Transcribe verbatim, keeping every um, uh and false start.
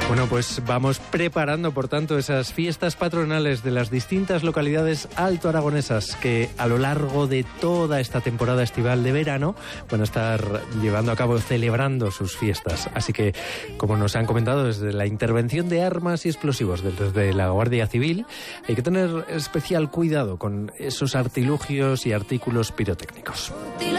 Bueno, pues vamos preparando, por tanto, esas fiestas patronales de las distintas localidades altoaragonesas que a lo largo de toda esta temporada estival de verano van a estar llevando a cabo, celebrando sus fiestas. Así que, como nos han comentado, desde la intervención de armas y explosivos desde la Guardia Civil, hay que tener especial cuidado con esos artilugios y artículos pirotécnicos.